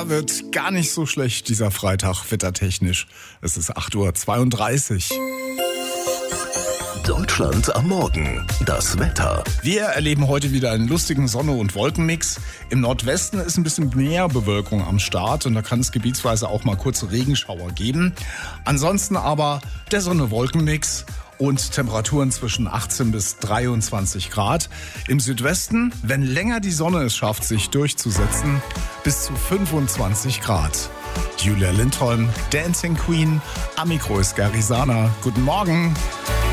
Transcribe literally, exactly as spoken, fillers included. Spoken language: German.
der wird gar nicht so schlecht, dieser Freitag, wettertechnisch. Es ist acht Uhr zweiunddreißig. Deutschland am Morgen. Das Wetter. Wir erleben heute wieder einen lustigen Sonne- und Wolkenmix. Im Nordwesten ist ein bisschen mehr Bewölkung am Start und da kann es gebietsweise auch mal kurze Regenschauer geben. Ansonsten aber der Sonne-Wolkenmix und Temperaturen zwischen achtzehn bis dreiundzwanzig Grad. Im Südwesten, wenn länger die Sonne es schafft, sich durchzusetzen, bis zu fünfundzwanzig Grad. Julia Lindholm, Dancing Queen, am Mikro ist Garisana. Guten Morgen.